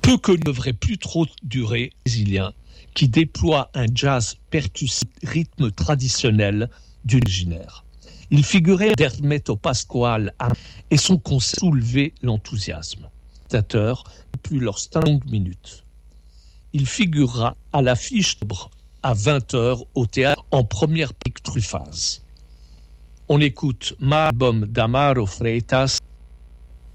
peu connu ne devrait plus trop durer, brésilien, qui déploie un jazz percussif rythme traditionnel du originaire. Il figurait d'Hermeto Pascoal et son concert soulevait l'enthousiasme. Plus leurs 5 minutes. Il figurera à l'affiche à 20h au théâtre en première pique Truffaz. On écoute M'album d'Amaro Freitas